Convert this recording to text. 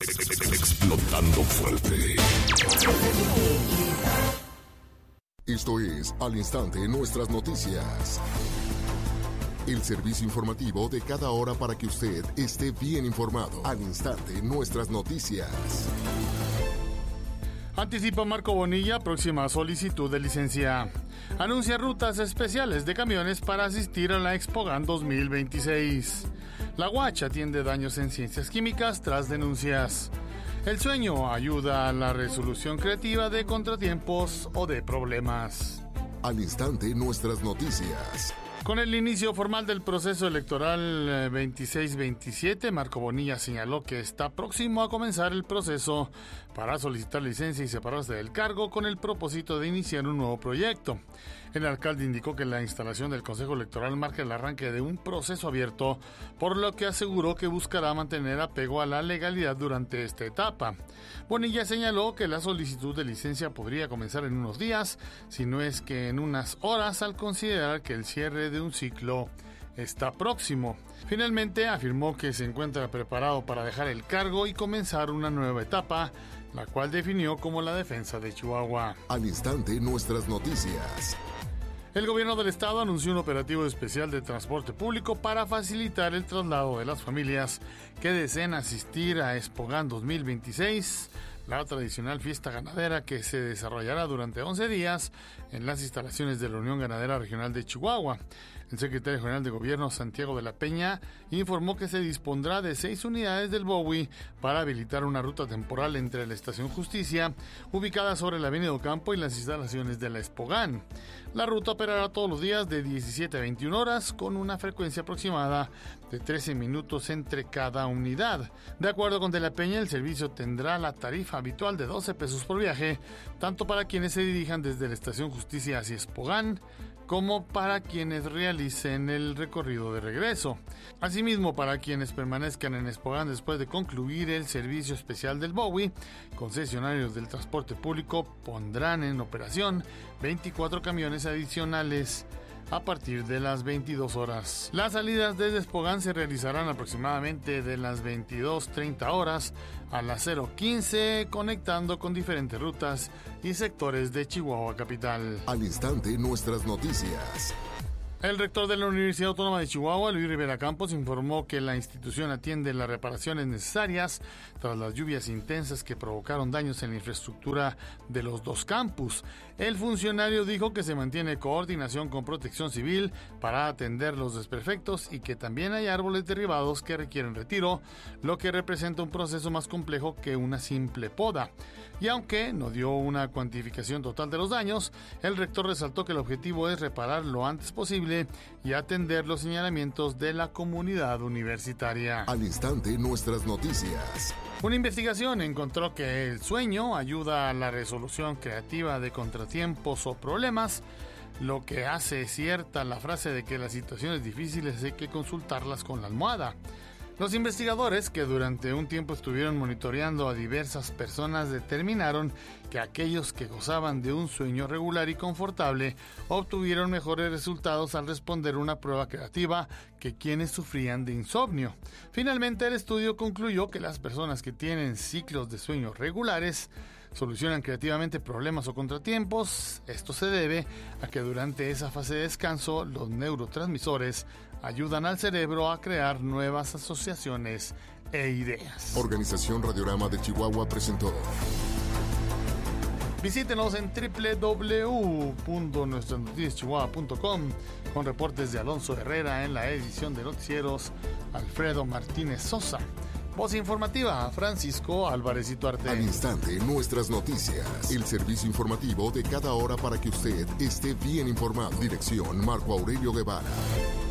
Explotando fuerte. Esto es Al Instante Nuestras Noticias. El servicio informativo de cada hora para que usted esté bien informado. Al Instante Nuestras Noticias. Anticipa Marco Bonilla próxima solicitud de licencia. Anuncia rutas especiales de camiones para asistir a la ExpoGan 2026. La Huacha atiende daños en ciencias químicas tras denuncias. El sueño ayuda a la resolución creativa de contratiempos o de problemas. Al Instante Nuestras Noticias. Con el inicio formal del proceso electoral 26-27, Marco Bonilla señaló que está próximo a comenzar el proceso para solicitar licencia y separarse del cargo con el propósito de iniciar un nuevo proyecto. El alcalde indicó que la instalación del Consejo Electoral marca el arranque de un proceso abierto, por lo que aseguró que buscará mantener apego a la legalidad durante esta etapa. Bonilla señaló que la solicitud de licencia podría comenzar en unos días, si no es que en unas horas, al considerar que el cierre de un ciclo está próximo. Finalmente afirmó que se encuentra preparado para dejar el cargo y comenzar una nueva etapa, la cual definió como la defensa de Chihuahua. Al Instante Nuestras Noticias. El gobierno del estado anunció un operativo especial de transporte público para facilitar el traslado de las familias que deseen asistir a ExpoGan 2026, la tradicional fiesta ganadera que se desarrollará durante 11 días en las instalaciones de la Unión Ganadera Regional de Chihuahua. El secretario general de Gobierno, Santiago de la Peña, informó que se dispondrá de 6 unidades del BOWI para habilitar una ruta temporal entre la Estación Justicia, ubicada sobre la Avenida Ocampo, y las instalaciones de la ExpoGan. La ruta operará todos los días de 17 a 21 horas, con una frecuencia aproximada de 13 minutos entre cada unidad. De acuerdo con De la Peña, el servicio tendrá la tarifa habitual de 12 pesos por viaje, tanto para quienes se dirijan desde la Estación Justicia hacia ExpoGan, como para quienes realicen el recorrido de regreso. Asimismo, para quienes permanezcan en ExpoGan después de concluir el servicio especial del BOWI, concesionarios del transporte público pondrán en operación 24 camiones adicionales a partir de las 22 horas. Las salidas desde ExpoGan se realizarán aproximadamente de las 22:30 horas a las 0:15, conectando con diferentes rutas y sectores de Chihuahua capital. Al Instante Nuestras Noticias. El rector de la Universidad Autónoma de Chihuahua, Luis Rivera Campos, informó que la institución atiende las reparaciones necesarias tras las lluvias intensas que provocaron daños en la infraestructura de los 2 campus. El funcionario dijo que se mantiene coordinación con Protección Civil para atender los desperfectos y que también hay árboles derribados que requieren retiro, lo que representa un proceso más complejo que una simple poda. Y aunque no dio una cuantificación total de los daños, el rector resaltó que el objetivo es reparar lo antes posible y atender los señalamientos de la comunidad universitaria. Al Instante Nuestras Noticias. Una investigación encontró que el sueño ayuda a la resolución creativa de contratiempos o problemas, lo que hace cierta la frase de que las situaciones difíciles hay que consultarlas con la almohada. Los investigadores, que durante un tiempo estuvieron monitoreando a diversas personas, determinaron que aquellos que gozaban de un sueño regular y confortable obtuvieron mejores resultados al responder una prueba creativa que quienes sufrían de insomnio. Finalmente, el estudio concluyó que las personas que tienen ciclos de sueño regulares solucionan creativamente problemas o contratiempos. Esto se debe a que durante esa fase de descanso los neurotransmisores ayudan al cerebro a crear nuevas asociaciones e ideas. Organización Radiorama de Chihuahua presentó. Visítenos en www.nuestrasnoticiaschihuahua.com con reportes de Alonso Herrera en la edición de noticieros, Alfredo Martínez Sosa. Voz informativa, Francisco Álvarez Ituarte. Al Instante Nuestras Noticias. El servicio informativo de cada hora para que usted esté bien informado. Dirección Marco Aurelio Guevara.